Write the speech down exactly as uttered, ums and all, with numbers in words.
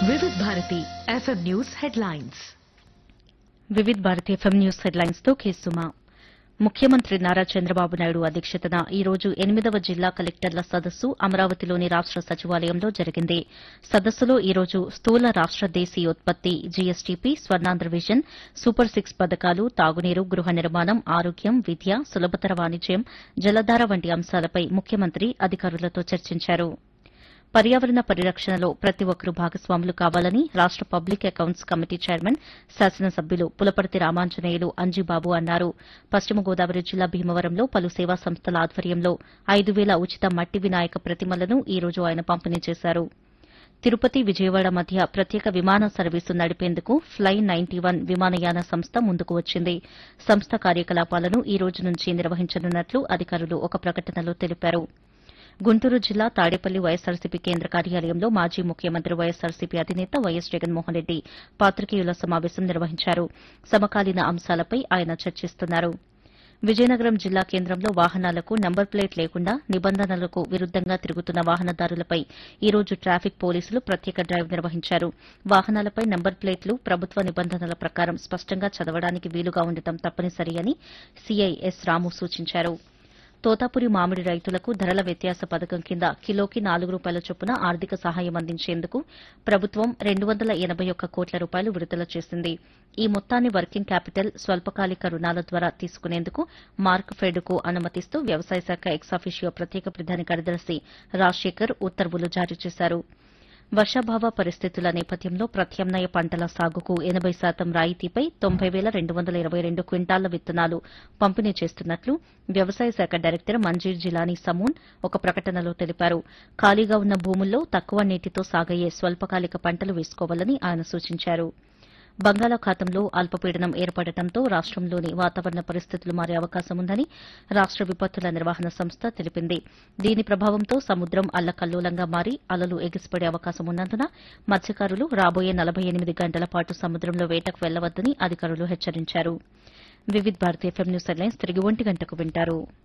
Vividh Bharati FM news headlines. Vividh Bharati FM news headlines తో కేసుమా. ముఖ్యమంత్రి నారా చంద్రబాబు నాయుడు అధ్యక్షతన ఈ రోజు ఎనిమిదవ జిల్లా కలెక్టర్ల సదస్సు అమరావతిలోని రాష్ట సచివాలయంలో జరిగింది. సదస్సులో ఈ రోజు స్థూల రాష్ట దేశీయోత్పత్తి GSTP, Swarnandhra vision, super six పథకాలు, తాగునీరు, గృహ నిర్మాణం, ఆరోగ్యం, విద్య, సులభతర వాణిజ్యం, జలధార వంటి అంశాలపై ముఖ్యమంత్రి అధికారులతో చర్చించారు. పర్యావరణ పరిరక్షణలో ప్రతి ఒక్కరూ భాగస్వాములు కావాలని రాష్ట పబ్లిక్ అకౌంట్స్ కమిటీ చైర్మన్, శాసనసభ్యులు పులపర్తి రామాంజనేయులు అంజిబాబు అన్నారు. పశ్చిమ గోదావరి జిల్లా భీమవరంలో పలు సేవా సంస్థల ఆధ్వర్యంలో ఐదు వేల ఉచిత మట్టి వినాయక ప్రతిమలను ఈ రోజు ఆయన పంపిణీ చేశారు. తిరుపతి, విజయవాడ మధ్య ప్రత్యేక విమాన సర్వీసు నడిపేందుకు ఫ్లై నైన్టీ వన్ విమానయాన సంస్థ ముందుకు వచ్చింది. సంస్థ కార్యకలాపాలను ఈ రోజు నుంచి నిర్వహించనున్నట్లు అధికారులు ఒక ప్రకటనలో తెలిపారు. గుంటూరు జిల్లా తాడేపల్లి వైఎస్సార్సీపీ కేంద్ర కార్యాలయంలో మాజీ ముఖ్యమంత్రి వైఎస్సార్సీపీ అధినేత వైఎస్ జగన్మోహన్ రెడ్డి పాతికేయుల సమావేశం నిర్వహించారు. సమకాలీన అంశాలపై ఆయన చర్చిస్తున్నారు. విజయనగరం జిల్లా కేంద్రంలో వాహనాలకు నంబర్ ప్లేట్ లేకుండా నిబంధనలకు విరుద్దంగా తిరుగుతున్న వాహనదారులపై ఈ రోజు ట్రాఫిక్ పోలీసులు ప్రత్యేక డ్రైవ్ నిర్వహించారు. వాహనాలపై నంబర్ ప్లేట్లు ప్రభుత్వ నిబంధనల ప్రకారం స్పష్టంగా చదవడానికి వీలుగా ఉండటం తప్పనిసరి అని సీఐ ఎస్ రాము సూచించారు. తోతాపురి మామిడి రైతులకు ధరల వ్యత్యాస పథకం కింద కిలోకి నాలుగు రూపాయల చొప్పున ఆర్థిక సహాయం అందించేందుకు ప్రభుత్వం రెండు వందల ఎనబై ఒక్క కోట్ల రూపాయలు విడుదల చేసింది. ఈ మొత్తాన్ని వర్కింగ్ క్యాపిటల్, స్వల్పకాలిక రుణాల ద్వారా తీసుకునేందుకు మార్క్ ఫెడ్కు అనుమతిస్తూ వ్యవసాయ శాఖ ఎక్సాఫిషియో ప్రత్యేక ప్రధాన కార్యదర్శి రాజశేఖర్ ఉత్తర్వులు జారీ చేశారు. వర్షాభావ పరిస్థితుల నేపథ్యంలో ప్రత్యామ్నాయ పంటల సాగుకు ఎనబై శాతం రాయితీపై తొంభై వేల రెండు వందల ఇరవై రెండు క్వింటాళ్ల విత్తనాలు పంపిణీ చేస్తున్నట్లు వ్యవసాయ శాఖ డైరెక్టర్ మంజీర్ జిలానీ సమూన్ ఒక ప్రకటనలో తెలిపారు. ఖాళీగా ఉన్న భూముల్లో తక్కువ నీటితో సాగయ్యే స్వల్పకాలిక పంటలు వేసుకోవాలని ఆయన సూచించారు. బంగాళాఖాతంలో అల్పపీడనం ఏర్పడటంతో రాష్టంలోని వాతావరణ పరిస్థితులు మారే అవకాశం ఉందని రాష్ట విపత్తుల నిర్వహణ సంస్థ తెలిపింది. దీని ప్రభావంతో సముద్రం అల్లకల్లోలంగా మారి అలలు ఎగిసిపడే అవకాశం ఉన్నందున మత్స్యకారులు రాబోయే నలభై ఎనిమిది గంటల పాటు సముద్రంలో వేటకు వెళ్లవద్దని అధికారులు హెచ్చరించారు. Vividh Bharati FM news headlines తిరిగి ఒంటి గంటకు వింటారు.